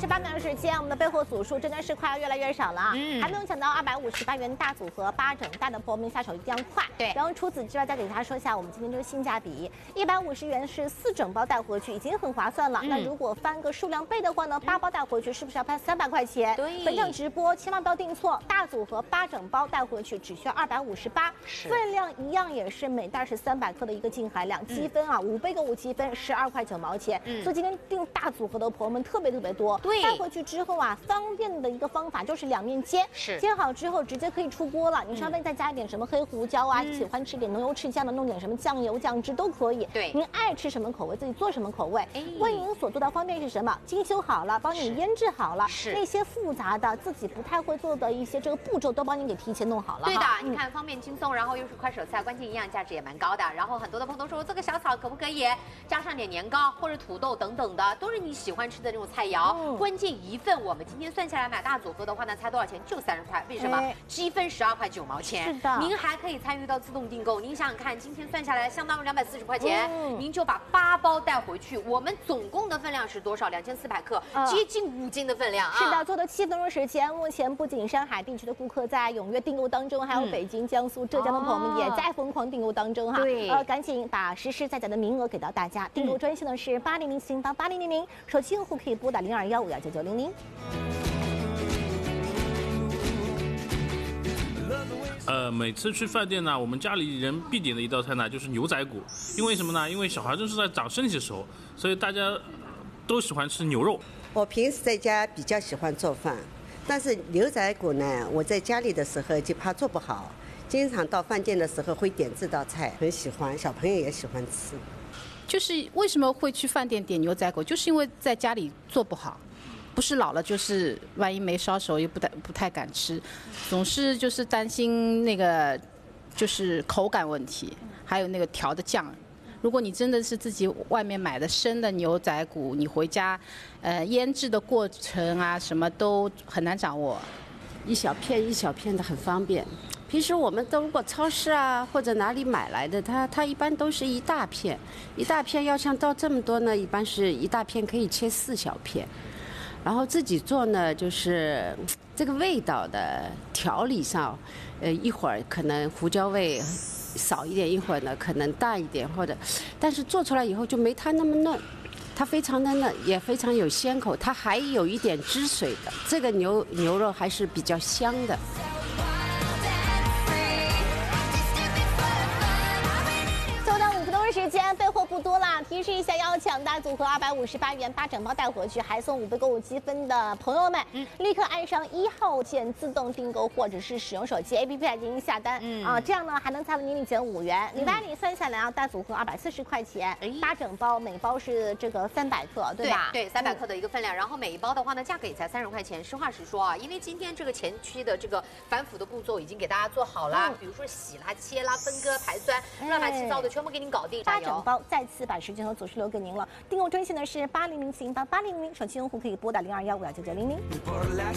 28秒的时间，我们的备货组数真的是快要越来越少了啊！还没有抢到258元大组合8整大的朋友们下手一定要快。 对， 然后除此之外，再给大家说一下我们今天这个性价比，150元是4整包带回去，已经很划算了。那如果翻个数量倍的话呢，8包带回去是不是要翻300块钱？ 对， 本场直播千万不要订错，大组合8整包带回去只需要258，分量一样也是每袋是300克的一个净含量，积分啊5倍购物积分12块9毛钱。所以今天订大组合的朋友们特别多。 对， 带回去之后啊，方便的一个方法就是2面煎，煎好之后直接可以出锅了。你稍微再加一点什么黑胡椒啊，喜欢吃点浓油赤酱的，弄点什么酱油酱汁都可以。 对， 您爱吃什么口味自己做什么口味。为您所做的方便是什么？精修好了，帮你腌制好了，那些复杂的自己不太会做的一些这个步骤都帮你给提前弄好了。 对的，你看方便轻松，然后又是快手菜，关键营养价值也蛮高的。然后很多的朋友都说这个小炒可不可以加上点年糕或者土豆等等的，都是你喜欢吃的这种菜肴。关键一份我们今天算下来买大组合的话呢，才多少钱？就30块。为什么？积分12块9毛钱。 是的， 您还可以参与到自动订购。您想想看，今天算下来相当于240块钱，您就把8包带回去。我们总共的分量是多少？2400克，接近5斤的分量啊！ 是的，做的7分钟时间，目前不仅上海地区的顾客在踊跃订购当中，还有北京、江苏、浙江的朋友们也在疯狂订购当中哈。 对， 赶紧把实时在载的名额给到大家。订购专线呢是8004888000，手机用户可以拨打0215199900。 每次去饭店呢，我们家里人必点的一道菜呢就是牛仔骨，因为什么呢？因为小孩正是在长身体的时候，所以大家都喜欢吃牛肉。 我平时在家比较喜欢做饭，但是牛仔骨呢，我在家里的时候就怕做不好，经常到饭店的时候会点这道菜，很喜欢，小朋友也喜欢吃。 就是为什么会去饭店点牛仔骨，就是因为在家里做不好。不是老了，就是万一没烧熟，又不太敢吃，总是就是担心那个就是口感问题，还有那个调的酱。如果你真的是自己外面买的生的牛仔骨，你回家，腌制的过程啊，什么都很难掌握。 一小片一小片的很方便。平时我们都如果超市啊或者哪里买来的，它一般都是一大片，一大片要像到这么多呢，一般是一大片可以切4小片。然后自己做呢，就是这个味道的调理上，一会儿可能胡椒味少一点，一会儿呢可能大一点，但是做出来以后就没它那么嫩，它非常的嫩，也非常有鲜口，它还有一点汁水的，这个牛肉还是比较香的。 时间备货不多啦，提示一下，要抢大组合258元8整包带回去，还送5倍购物积分的朋友们，立刻按上1号键自动订购，或者是使用手机 APP 来进行下单这样呢还能再为您领减5元。礼拜里算下来啊，大组合240块钱，8整包，每包是这个300克，对吧？ 对，300克的一个分量，然后每一包的话呢，价格也才30块钱。实话实说啊，因为今天这个前期的这个反腐的步骤已经给大家做好了，比如说洗啦、切啦、分割、排酸，乱七糟的全部给您搞定。 8整包，再次把时间和组数留给您了。订购专线呢是8004888000，手机用户可以拨打0215199900。